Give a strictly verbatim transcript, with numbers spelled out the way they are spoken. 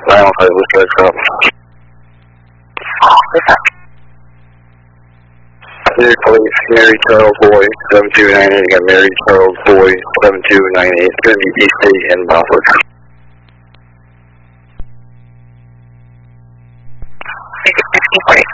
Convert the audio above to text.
nine one five, West Drive, Crop. New police, Mary Charles Boy, seven two nine eight, got Mary Charles Boy, seven two nine eight, it's going to be East eight in Bosworth. fifteen forty.